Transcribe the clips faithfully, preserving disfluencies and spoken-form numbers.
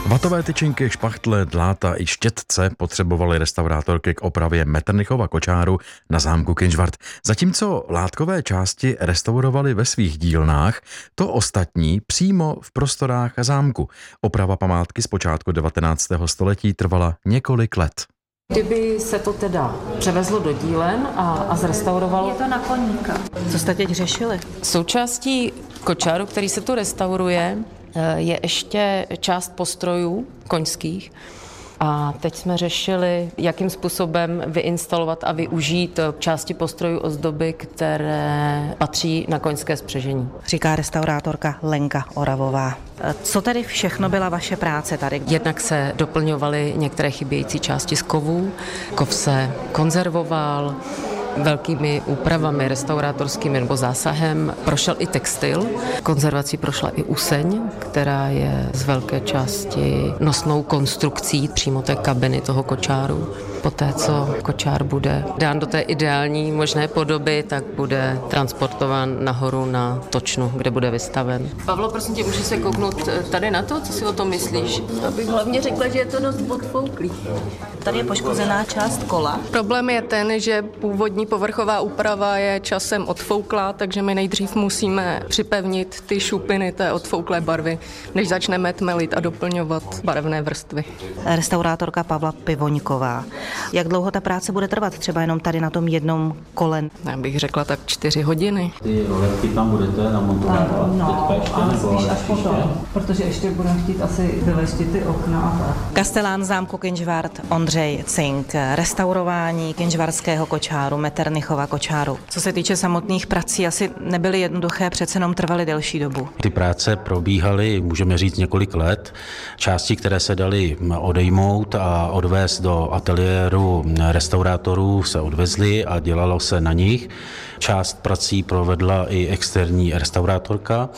Vatové tyčinky, špachtle, dláta i štětce potřebovaly restaurátorky k opravě Metternichova kočáru na zámku Kynžvart. Zatímco látkové části restaurovali ve svých dílnách, to ostatní přímo v prostorách zámku. Oprava památky z počátku devatenáctého století trvala několik let. Kdyby se to teda převezlo do dílen a, a zrestaurovalo... Je to na koníka. Co jste teď řešili? Součástí kočáru, který se tu restauruje, je ještě část postrojů koňských. A teď jsme řešili, jakým způsobem vyinstalovat a využít části postrojů ozdoby, které patří na koňské spřežení. Říká restaurátorka Lenka Oravová. Co tedy všechno byla vaše práce tady? Jednak se doplňovaly některé chybějící části z kovů, kov se konzervoval, velkými úpravami restaurátorskými nebo zásahem prošel i textil. Konzervací prošla i useň, která je z velké části nosnou konstrukcí přímo té kabiny toho kočáru. Poté, co kočár bude dán do té ideální možné podoby, tak bude transportován nahoru na točnu, kde bude vystaven. Pavlo, prosím tě, můžeš se kouknout tady na to? Co si o tom myslíš? Abych hlavně řekla, že je to dost odfouklý. Tady je poškozená část kola. Problém je ten, že původní povrchová úprava je časem odfouklá, takže my nejdřív musíme připevnit ty šupiny té odfouklé barvy, než začneme tmelit a doplňovat barevné vrstvy. Restaurátorka Pavla Pivoňková. Jak dlouho ta práce bude trvat? Třeba jenom tady na tom jednom kole? Já bych řekla tak čtyři hodiny. Ty roletky tam budete namontovávat No, teďka ještě, ale nebo spíš až příště? potom, protože ještě budeme chtít asi vyleštit ty okna a tak. Kastelán zámku Kynžvart Ondřej Cink. Restaurování kynžvarského kočáru, Metternichova kočáru. Co se týče samotných prací, asi nebyly jednoduché, přece jenom trvaly delší dobu. Ty práce probíhaly, můžeme říct, několik let. Části, které se daly odejmout a odvést do ateliéru restaurátorů, se odvezly a dělalo se na nich. Část prací provedla i externí restaurátorka.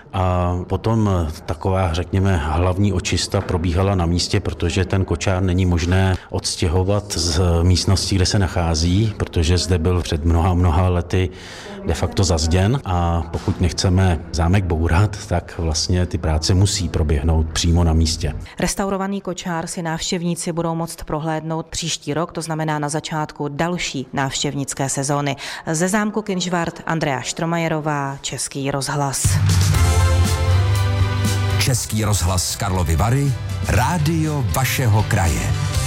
A potom taková, řekněme, hlavní očista probíhala na místě, protože ten kočár není možné odstěhovat z místnosti, kde se nachází, protože zde byl před mnoha, mnoha lety de facto zazděn a pokud nechceme zámek bourat, tak vlastně ty práce musí proběhnout přímo na místě. Restaurovaný kočár si návštěvníci budou moct prohlédnout příští rok, to znamená na začátku další návštěvnické sezóny. Ze zámku Kynžvart Andrea Štromajerová, Český rozhlas. Český rozhlas Karlovy Vary, rádio vašeho kraje.